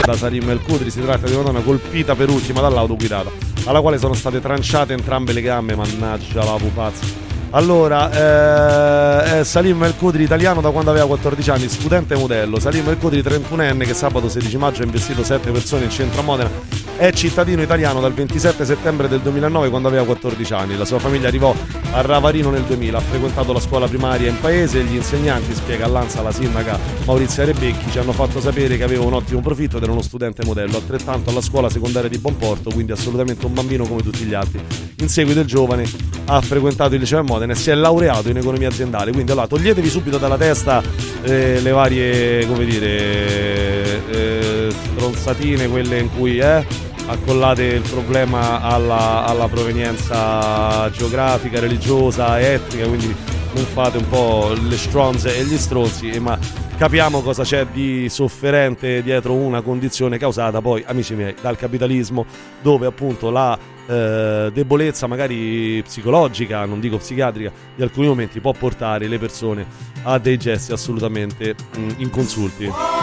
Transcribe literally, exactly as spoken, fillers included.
da Salim El Kudri. Si tratta di una donna colpita per ultima dall'auto guidata, alla quale sono state tranciate entrambe le gambe. Mannaggia la pupazza. Allora, eh, Salim El Kudri, italiano da quando aveva quattordici anni, studente modello. Salim El Kudri, trentunenne, che sabato sedici maggio ha investito sette persone in centro a Modena, è cittadino italiano dal ventisette settembre del duemilanove, quando aveva quattordici anni. La sua famiglia arrivò a Ravarino nel duemila, ha frequentato la scuola primaria in paese e gli insegnanti, spiega all'Ansa la sindaca Maurizia Rebecchi, ci hanno fatto sapere che aveva un ottimo profitto ed era uno studente modello, altrettanto alla scuola secondaria di Bonporto, quindi assolutamente un bambino come tutti gli altri. In seguito il giovane ha frequentato il liceo a Modena e si è laureato in economia aziendale. Quindi allora toglietevi subito dalla testa eh, le varie, come dire, eh, stronzatine, quelle in cui eh, accollate il problema alla, alla provenienza geografica, religiosa, etnica, quindi non fate un po' le stronze e gli stronzi, ma capiamo cosa c'è di sofferente dietro una condizione causata poi, amici miei, dal capitalismo, dove appunto la eh, debolezza magari psicologica, non dico psichiatrica, di alcuni momenti può portare le persone a dei gesti assolutamente mh, inconsulti.